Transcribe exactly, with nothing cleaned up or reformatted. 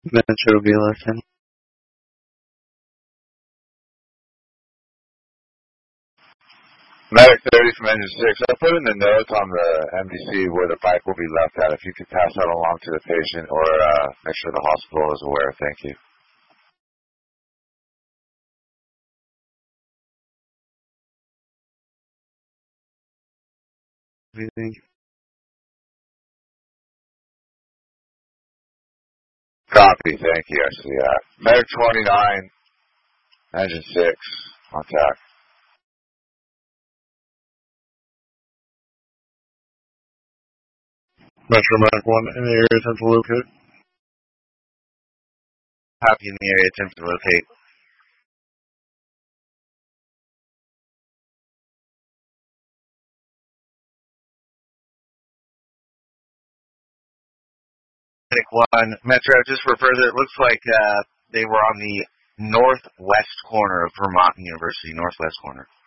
Metro V L S ten. Medic thirty from engine six. I put in the notes on the M D C where the bike will be left at. If you could pass that along to the patient or uh, make sure the hospital is aware. Thank you. Everything. Copy. Thank you. I see that. Medic twenty-nine, engine six, contact. Metro Medic one in the area, attempt to locate. Copy in the area, attempt to locate. Medic one, Metro, just for further, it looks like uh, they were on the northwest corner of Vermont University, northwest corner.